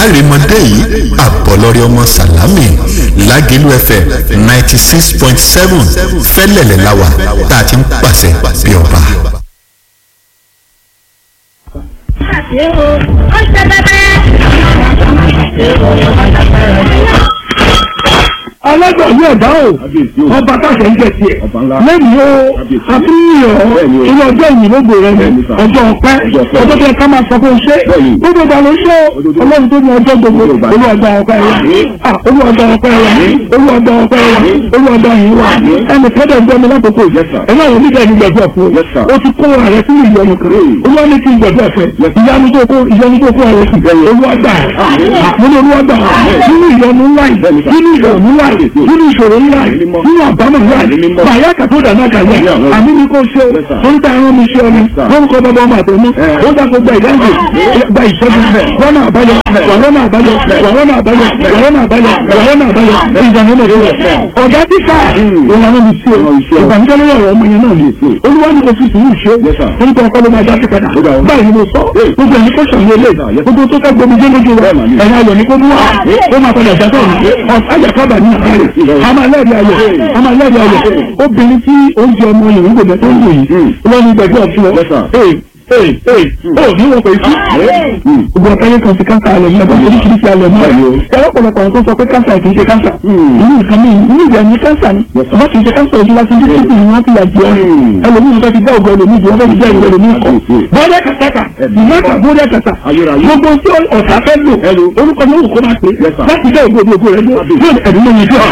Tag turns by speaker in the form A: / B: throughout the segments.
A: kárìmọ́dé yìí àbọ̀lọ́rí ọmọ sàlámì Lágẹ̀lú FM 96.7 fẹ́lẹ̀lẹ̀ láwà tá a ti ń pàṣẹ bí ọba.
B: alágbàwí ọ̀dá o ọba táṣẹ ń jẹ tiẹ̀ lẹ́yìn o àfihàn ilé ọjọ́ ìyìnbó rẹ ni ọjọ́ ọpẹ́ ọjọ́ tó yẹ ká máa sọ fún ṣé gbogbo ìgbà ló ṣe ọlọ́run tó ní ọjọ́ gbogbo olúwàgbà ọpẹ́ wa olúwàgbà ọpẹ́ wa olúwàgbà ọpẹ́ wa olúwàgbà yìí wa ẹnì kẹ́dẹ̀ ń gbẹ́mi lákòókò ẹ̀rọ àwọn onígbà ní gbẹ̀dọ̀ fún o ti kó ààrẹ sínú ìyọnu kan olúwa ní kí n gbẹ̀dọ̀ fẹ́ ìyanu tó kó ààrẹ sí olúwàgbà nínú ìyọnu ńlá nínú ìyọnu ńlá nínú ìṣòro ńlá nínú àbámọ̀ ńlá bàyá kàtó dáná kàlẹ́ àmì ní kò ṣe oríta ẹran mi ṣe ọmọ lórúkọ bàbá ọmọ àtọmọ ó dàgbò gba ìdáǹdè gba ìṣẹ́gun wọ́nà àbáyọ wàhánà àbáyọ wàhánà àbáyọ wàhánà àbáyọ wàhánà àbáyọ ìjànà ọmọdé rẹ ọ̀gá tíkà ìlànà mi ṣe ìbànújẹ́ lórí ọ̀rọ̀ ọmọ yẹn náà lè olúwa ní kò fi sùúrù ṣe orúkọ ọkọ ló máa dá sí padà báyìí ni mo sọ gbogbo ẹni kò sàn lélẹ̀ gbogbo tó fẹ́ gbomi jẹ́ lójú rẹ ẹ̀yà ayọ̀ ní kó mú wa ó máa padà já sọ̀rọ̀ ọ̀sájàkábà ní àkàrẹ̀ amalẹ́rìí ayọ̀ obìnrin tí oúnjẹ ọmọ yòówù gbòmẹ tó ń wò yìí wọ́n ní gbẹ̀gbẹ́ ọ̀tún ní wọn pè sí gbogbo ọ̀tá yẹn kan sí káńsà alẹ̀ nígbà oríṣiríṣi alẹ̀ mọ́ ẹ̀rọ pọ̀lọpọ̀ àwọn tó sọ pé káńsà kì í ṣe káńsà inú nǹkan mi inú ìgbà ní káńsà ni ọba kì í ṣe káńsà ojú lásán tí kìí ni wọ́n fi yà jẹ́ ẹlòmíì fẹ́ fi dá ògbọ́ ẹlòmíì wọ́n fẹ́ fi dá ìwé ẹlòmíì kọ́ bọ́ọ̀dẹ́ kàtàkà ìmọ̀ta bọ́ọ̀dẹ́ kàtà gbogbo tí ọ̀tá fẹ́ lò orúkọ ní òkú máa pè láti dá ògbó ògbó rẹ lọ yóò ẹ̀dùn mọ́ yẹn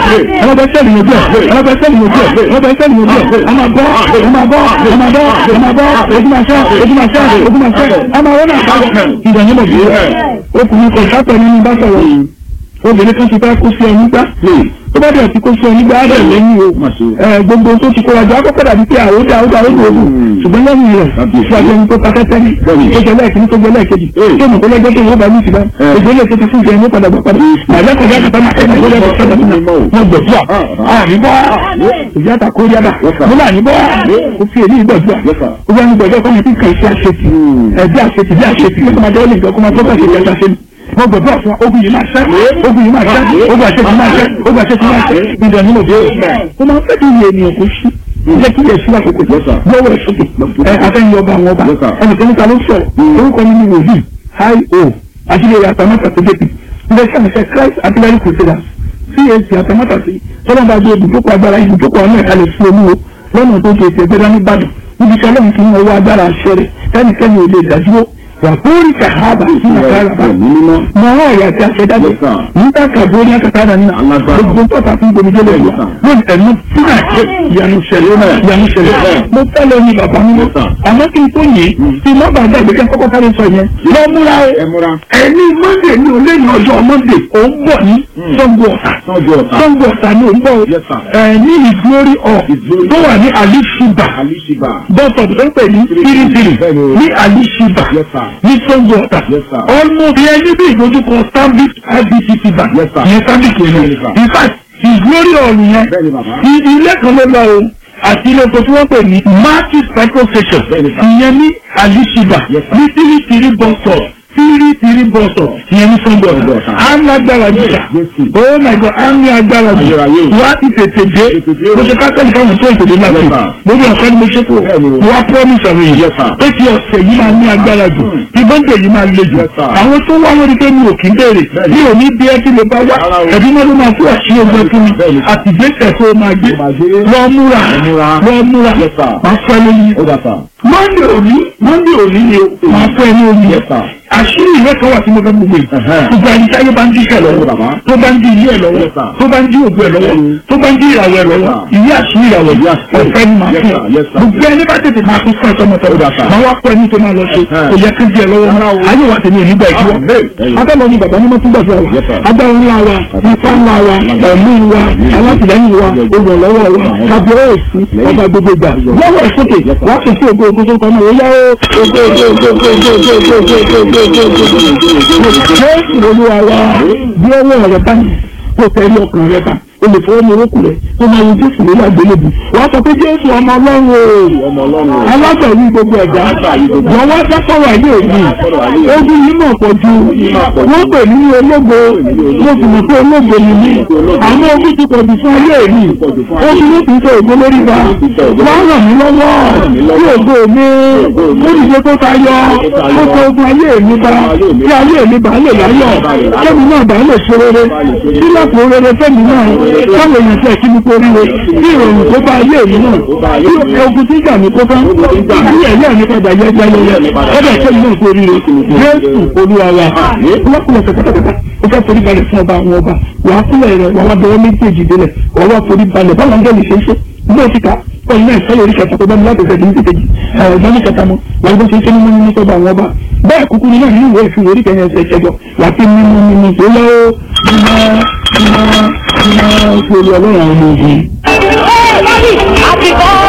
B: ìdànímọ̀ bí ọkùnrin kan sápẹ̀ nínú bá sọ̀rọ̀ yìí obìnrin kan ti fẹ́ kó sí ẹni gbá tó bá dẹ̀ ti kó sí ẹni gbá rẹ̀ lẹ́yìn o gbogbo tó ti kóra jọ akọ́kọ́ dàbí pé àwòdà òògùn ṣùgbọ́n lẹ́yìn rẹ̀ ṣàjẹ́ ní tó pàtẹ́tẹ́ ní tó jẹ́ lẹ́ẹ̀kì ní tó jẹ́ lẹ́ẹ̀kejì tó mọ̀ tó lẹ́jọ́ tó yóò bá ní ìsìlẹ̀ òjò lè tó ti fún ìjẹun ní padà bọ̀ padà àjẹ́kọ̀ọ́jà kàtà máa tẹ́lẹ̀ tó lẹ́kọ̀ọ́ sọ́dọ̀ nínú wọn gbẹ̀dúà àníbọ̀ ìyá àtàkó yábà múlá àníbọ̀ ó fi èyí gbẹ̀dúà ó bá ní gbẹ̀dúà kọ́ni tí kàn sí àṣetì ẹ̀dí àṣetì bí àṣetì kó máa dẹ́wọ́lì nǹkan kó máa tó bá ṣe kẹta ṣe ni wọ́n gbẹ̀dúà fún ogun yìí máa ṣẹ́ ogun yìí máa ṣẹ́ ogun àṣetì máa ṣẹ́ ogun àṣetì máa ṣẹ́ ìdàn nínú òde ó máa ń fẹ́ kí ènìyàn kò sí jẹ́ kí ẹ̀sùn àkókò lọ́wọ́ ẹ̀sùn afẹ́yìn ọba àwọn ọba ẹnìkan níta ló sọ orúkọ nínú wòlíì io àṣìlẹ̀ àtàmátà tó débi ilé sàmìṣẹ́ Christ artillery crusaders CAC àtàmátà sí tọ́lọ́mbà gbé ibùdókọ̀ agbára ibùdókọ̀ ọ̀nà ẹ̀ka lè fi olúwo lọ́nà tó ṣe ètò ẹgbẹ́dá ní Ìbàdàn níbi tí ọlọ́run ti ń wọ agbára àṣẹ rẹ̀ ẹnikẹ́ni ò lè dàdúró wàhóòrì kàhábà sí àkàràbà mọ̀ọ́ ọ̀rẹ́ àti àṣẹdájọ́ nígbà kàbó ní àkàtàdà nínú gbogbo tọ́ta fún gbomijẹ́lẹ̀ ìwà lónìí ẹ̀mú fúnra ìyanu ṣẹlẹ̀ mo fẹ́ lọ ní bàbá mímọ́ àmọ́ kí n tó yìí tí mo bá dàgbé kí n kọ́kọ́ sáré sọ yẹn lọ múra o ẹni Monday ní olé ní ọjọ́ Monday ò ń bọ̀ ní Ṣàngó Ọ̀tà ní òun bọ̀ ní ìgbórí ọ̀ tó wà ní Alishiba bọ́sọ̀ tó ń pè ní Kirikiri ní Alishiba ní Ṣàngó Ọ̀tà almost yẹn níbi ìdójúkọ Stanbic IBTC bank yẹn Stanbic yẹn in fact ìgbórí ọ̀rùn yẹn ilé kan ló lọ o àti ilé tó tí wọ́n pè ní Martis petrol station ìyẹn ní Alishiba ní tìrìtìrì bọ́sọ̀ ìyẹn ní Ṣàngó Ọ̀tà á ń lágbára jùlọ oh my God á ń ní agbára jùlọ wá ti tètè dé mo ṣe kákẹ́lì fáwọn tó ìtòdé láti lórí ọ̀sán ni mo ṣe kó wá promise àwọn èèyàn pé kí ọ̀sẹ̀ yìí máa ní agbára jù kí bọ́ńdẹ̀ yìí máa le jù àwọn tó wá lórí pé mi ò kí ń béèrè mi ò ní bí ẹ kí lè bá wá ẹbí náà ló máa fún àṣírí ọgbẹ́ fún mi àti ìgbésẹ̀ tó máa gbé lọ múra máa fẹ́ lóyún Monday òní ni máa fẹ́ ní omi àṣírí ìwé kan wà tí mo fẹ́ gbogbo yìí gbogbo ẹni táyé bá ń dí ìṣẹ́ lọ́wọ́ tó bá ń dí ilé ẹ̀ lọ́wọ́ tó bá ń dí ògùn ẹ̀ lọ́wọ́ tó bá ń dí ìràwọ̀ ẹ̀ lọ́wọ́ ìwé àṣírí ìràwọ̀ ọ̀fẹ́ ni màá fún gbogbo ẹni bá tètè máa fún fún ẹ̀tọ́mọ̀tọ́ máa wá pọ̀ ẹni tó máa lọ ṣe kò yẹ kí n di ẹ̀ lọ́wọ́ ayé wa tèmi ò ní gbà ìdíwọ́ abẹ́lọ́ ni bàbá mímọ́ tún gbàdúrà wa agbára ńlá wa ipá ńlá wa ẹ̀mí wa alátìlẹ́yìn wa olùrànlọ́wọ́ wa kábíyọ̀ òsì ọba gbogbo gbà lọ́wọ́ ìsókè wá kò sí ògo tó kọ́ náà ó yá Jésù Olúwa wa bí ọwọ́ rẹ̀ bá kó tẹ̀lé ọkàn rẹ̀ bá o lè fọwọ́ ní orókù rẹ̀ tó máa wo Jésù lórí àgbélébù wọ́n sọ pé Jésù ọmọ Ọlọ́run o alágbàwí gbogbo ẹ̀dá wọ́n wá dákọ̀rọ̀ ayé òní ogun yìí mọ̀ pọ̀ ju wọ́n pè ní ológo mo sì mọ̀ pé ológo ni mí àmọ́ ogun ti pọ̀ jù fún ayé mi ogun ló ti sọ ògo lórí wa wọ́n ràn mí lọ́wọ́ bí ògo mi ó dìde tó tayọ ó sọ ogun ayé mi bá kí ayé mi bá lè láyọ̀ kẹ́mi náà bá lè ṣe rere sílẹ̀kùn rere fẹ́mi náà káwọn èèyàn fẹ́ kí mi kó ríre kí ìròyìn tó bá ayé mi náà kí ogun tí ìjà mi kó bá kí ẹ̀yẹ́ mi padà yẹ jayẹyẹ ọbẹ̀ kẹ́mi náà kó ríre Jésù Olúwa wa ọlọ́kùnrin kẹ̀kẹ́kẹ́kẹ́ ó fẹ́ forí balẹ̀ fún ọba àwọn ọba wàá kúlẹ̀ rẹ̀ wàá wá bẹ̀rẹ̀ méjèèjì délẹ̀ wàá wá forí balẹ̀ báwọn angẹ́lì ṣe ń ṣe ilé òsìkà ọ̀hún náà ìfẹ́ orí kẹta tó bá mi láti ẹ̀sẹ̀ ní kejì ọ̀gbọ́n ní kẹta mọ́ wàá bó ṣe ń ṣe ní mímú sọ́ba àwọn ọba bẹ́ẹ̀ kúkú ní náà nínú ìwé ìfìwé orí kẹyìn ẹsẹ̀ ìṣẹ́jọ wàá fi mímú tó lọ́wọ́ mímọ́ ìfòrí Ọlọ́run àwọn ọmọ ogun.